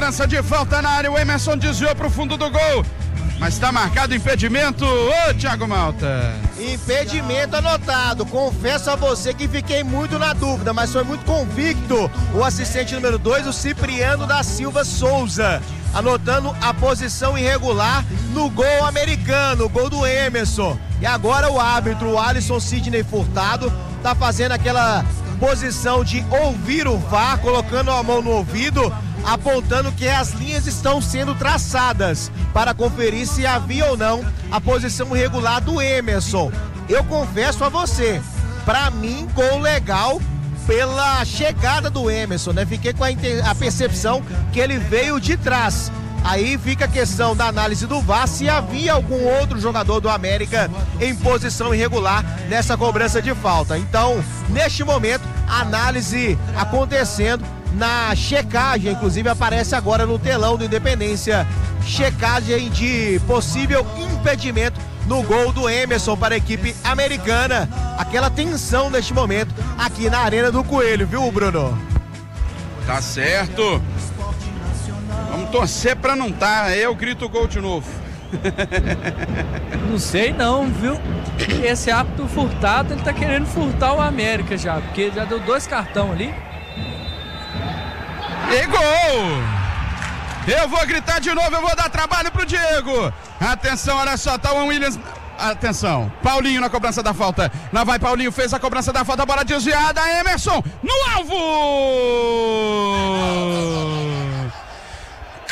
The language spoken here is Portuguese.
cobrança de falta na área, o Emerson desviou pro fundo do gol. Mas está marcado impedimento, ô Thiago Malta. Impedimento anotado. Confesso a você que fiquei muito na dúvida, mas foi muito convicto o assistente número 2, o Cipriano da Silva Souza, anotando a posição irregular no gol americano, o gol do Emerson. E agora o árbitro, o Alisson Sidney Furtado, tá fazendo aquela posição de ouvir o VAR, colocando a mão no ouvido, apontando que as linhas estão sendo traçadas para conferir se havia ou não a posição irregular do Emerson. Eu confesso a você, para mim, gol legal pela chegada do Emerson, né? Fiquei com a percepção que ele veio de trás. Aí fica a questão da análise do VAR, se havia algum outro jogador do América em posição irregular nessa cobrança de falta. Então, neste momento, a análise acontecendo na checagem, inclusive aparece agora no telão do Independência, checagem de possível impedimento no gol do Emerson para a equipe americana. Aquela tensão neste momento aqui na Arena do Coelho, viu, Bruno? Tá certo. Vamos torcer pra não tá. Eu grito gol de novo. Não sei não, viu? Esse árbitro Furtado, ele tá querendo furtar o América já, porque já deu 2 cartões ali. E gol! Eu vou gritar de novo, eu vou dar trabalho pro Diego. Atenção, olha só, tá o Williams. Atenção, Paulinho na cobrança da falta. Lá vai Paulinho, fez a cobrança da falta, bola desviada, Emerson no alvo!